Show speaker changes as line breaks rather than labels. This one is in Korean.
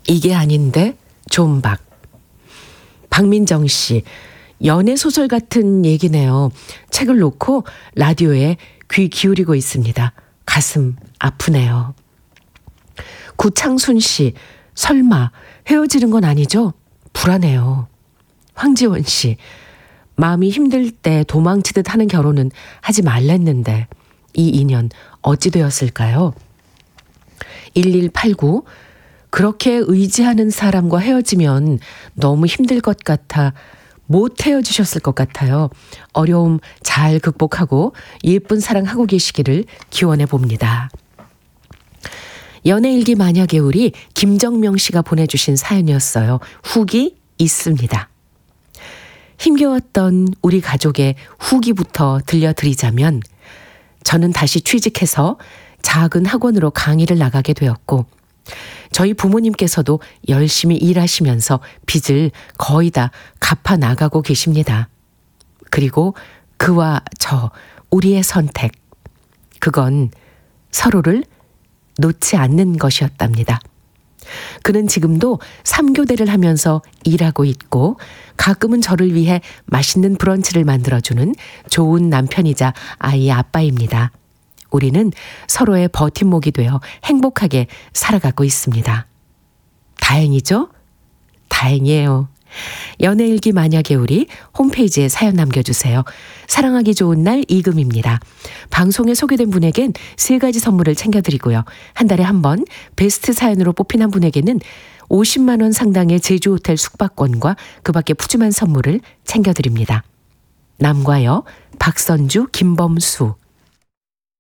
이게 아닌데 존박. 박민정 씨, 연애소설 같은 얘기네요. 책을 놓고 라디오에 귀 기울이고 있습니다. 가슴 아프네요. 구창순 씨, 설마 헤어지는 건 아니죠? 불안해요. 황지원 씨, 마음이 힘들 때 도망치듯 하는 결혼은 하지 말랬는데 이 인연 어찌 되었을까요? 1189, 그렇게 의지하는 사람과 헤어지면 너무 힘들 것 같아 못 헤어지셨을 것 같아요. 어려움 잘 극복하고 예쁜 사랑하고 계시기를 기원해 봅니다. 연애일기 만약에 우리 김정명 씨가 보내주신 사연이었어요. 후기 있습니다. 힘겨웠던 우리 가족의 후기부터 들려드리자면 저는 다시 취직해서 작은 학원으로 강의를 나가게 되었고 저희 부모님께서도 열심히 일하시면서 빚을 거의 다 갚아 나가고 계십니다. 그리고 그와 우리의 선택, 그건 서로를 놓지 않는 것이었답니다. 그는 지금도 3교대를 하면서 일하고 있고 가끔은 저를 위해 맛있는 브런치를 만들어주는 좋은 남편이자 아이의 아빠입니다. 우리는 서로의 버팀목이 되어 행복하게 살아가고 있습니다. 다행이죠? 다행이에요. 연애일기 만약에 우리 홈페이지에 사연 남겨주세요. 사랑하기 좋은 날 이금입니다. 방송에 소개된 분에겐 3가지 선물을 챙겨드리고요. 한 달에 한 번 베스트 사연으로 뽑힌 한 분에게는 50만 원 상당의 제주호텔 숙박권과 그 밖에 푸짐한 선물을 챙겨드립니다. 남과여, 박선주, 김범수,